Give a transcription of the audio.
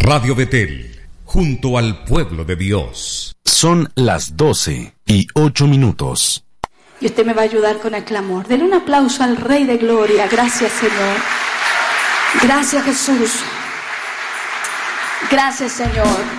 Radio Betel, junto al pueblo de Dios. Son las 12:08. Y usted me va a ayudar con el clamor. Denle un aplauso al Rey de Gloria. Gracias, Señor. Gracias, Jesús. Gracias, Señor.